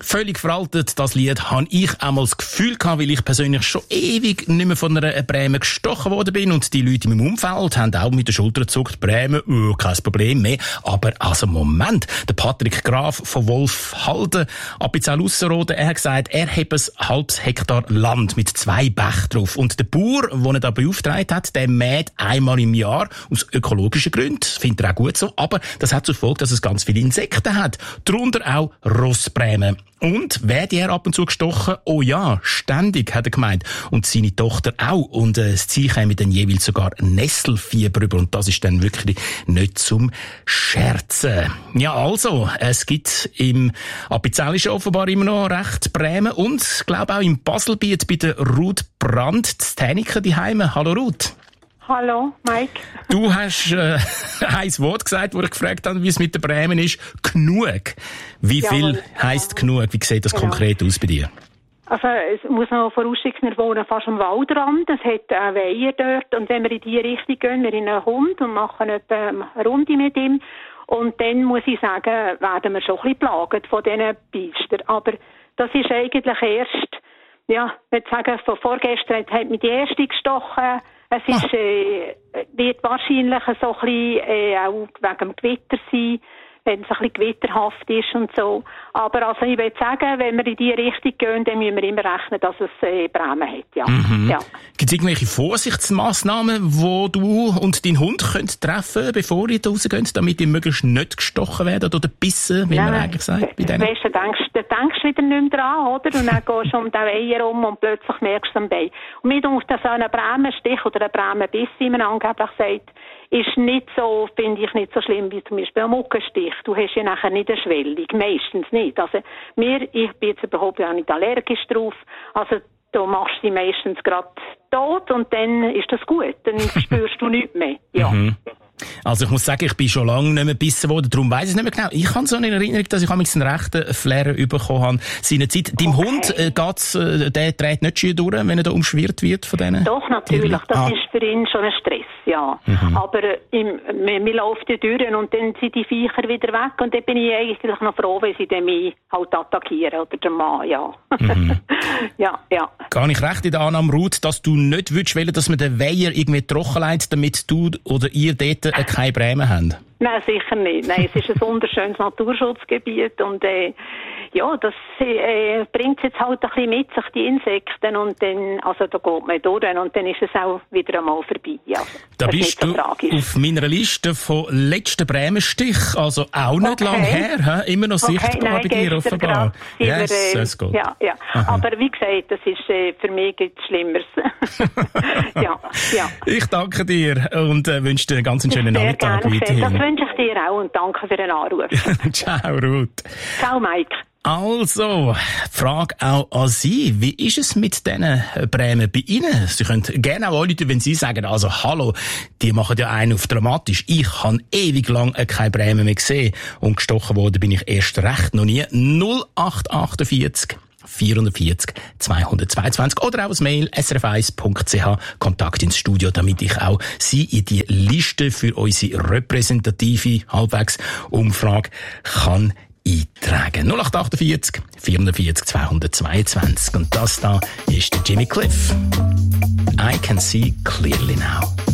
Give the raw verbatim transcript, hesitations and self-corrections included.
Völlig veraltet, das Lied, habe ich einmal das Gefühl gehabt, weil ich persönlich schon ewig nicht mehr von einer Breme gestochen worden bin und die Leute in meinem Umfeld haben auch mit der Schulter gezuckt, Breme, oh, kein Problem mehr. Aber also Moment, der Patrick Graf von Wolfhalden, Appenzell-Ausserrhoden, er hat gesagt, er hat ein halbes Hektar Land mit zwei Bächen drauf und der Bauer, den er da beauftragt hat, der mäht einmal im Jahr aus ökologischen Gründen, findet er auch gut so, aber das hat zur Folge, dass es ganz viele Insekten hat, darunter auch Rossbreme. Und werde er ab und zu gestochen? Oh ja, ständig, hat er gemeint. Und seine Tochter auch. Und äh, das Ziel käme dann jeweils sogar Nesselfieber rüber. Und das ist dann wirklich nicht zum Scherzen. Ja, also, es gibt im Appenzell offenbar immer noch recht Bremen. Und ich glaube auch im Baselbiet bei der Ruth Brandt, die Täniken die Heime. Hallo Ruth. Hallo, Mike. Du hast äh, ein Wort gesagt, wo ich gefragt habe, wie es mit der Bremen ist. Genug. Wie viel ja, heisst ja. genug? Wie sieht das genau. konkret aus bei dir? Also, es muss noch vorausschicken, wir wohnen fast am Waldrand. Es hat einen Weiher dort. Und wenn wir in die Richtung gehen, wir in einen Hund und machen etwa eine Runde mit ihm. Und dann muss ich sagen, werden wir schon ein bisschen plagt von diesen Biestern. Aber das ist eigentlich erst, ja, ich würde sagen, von vorgestern hat mich die erste gestochen. Es ist, äh, wird wahrscheinlich so ein bisschen, äh, auch wegen dem Gewitter sein, wenn es ein bisschen gewitterhaft ist und so. Aber also ich würde sagen, wenn wir in die Richtung gehen, dann müssen wir immer rechnen, dass es äh, Bremen hat, ja. Mhm. ja. Gibt es irgendwelche Vorsichtsmaßnahmen, die du und dein Hund könnt treffen, bevor ihr da rausgeht, damit ihr möglichst nicht gestochen werdet oder bissen, wie ja, man eigentlich sagt? Bei denen? Weißt du, denkst, du denkst wieder nicht mehr dran, oder? Und dann gehst du um den Weiher rum und plötzlich merkst du am Bein. Und mir denkt, dass so ein Bremenstich oder ein Bremenbiss, wie man angeblich sagt, ist nicht so, finde ich, nicht so schlimm wie zum Beispiel ein Mückenstich. Du hast ja nachher nicht eine Schwellung, meistens nicht. Also mir, ich bin jetzt überhaupt auch nicht allergisch drauf. Also du machst sie meistens gerade tot und dann ist das gut. Dann spürst du nichts mehr. Ja. Mhm. Also ich muss sagen, ich bin schon lange nicht mehr gebissen worden, darum weiss ich es nicht mehr genau. Ich habe so eine Erinnerung, dass ich einen rechten Flair bekommen habe seinerzeit. Deinem okay. Hund, äh, geht's, äh, der dreht nicht schön durch, wenn er da umschwirrt wird von denen? Doch, natürlich. Das ah. ist für ihn schon ein Stress, ja. Mhm. Aber äh, im, wir, wir laufen ja durch und dann sind die Viecher wieder weg und dann bin ich eigentlich noch froh, wenn sie dann mich halt attackieren, oder der Mann, ja. Mhm. ja, ja. Gar nicht recht in der Annahme, Ruth, dass du nicht willst, dass man den Weiher irgendwie trocken leitet, damit du oder ihr dort keine Bremen haben? Nein, sicher nicht. Nein, es ist ein wunderschönes Naturschutzgebiet und äh, ja, das äh, bringt jetzt halt ein bisschen mit sich, die Insekten, und dann, also da geht man durch und dann ist es auch wieder einmal vorbei. Ja, da bist du tragisch. Auf meiner Liste von letzten Bremenstich, also auch nicht okay. lang her, he? Immer noch okay, sichtbar nein, bei dir offenbar. Yes, wir, äh, es geht. Ja, ja. Aber wie gesagt, das ist äh, für mich gibt's Schlimmeres. ja, ja. Ich danke dir und äh, wünsche dir einen ganz schönen Sehr Nachmittag gerne, weiterhin. Das wünsche ich dir auch und danke für den Anruf. Ciao, Ruth. Ciao, Mike. Also, Frage auch an Sie. Wie ist es mit diesen Bremen bei Ihnen? Sie können gerne auch anrufen, wenn Sie sagen, also hallo, die machen ja einen auf dramatisch. Ich habe ewig lang keine Bremen mehr gesehen und gestochen worden bin ich erst recht noch nie. null acht achtundvierzig vierundvierzig zweihundertzweiundzwanzig oder auch als Mail s r f eins punkt c h Kontakt ins Studio, damit ich auch Sie in die Liste für unsere repräsentative halbwegs Umfrage kann eintragen. null acht achtundvierzig vierundvierzig zweihundertzweiundzwanzig. Und das da ist der Jimmy Cliff. I can see clearly now.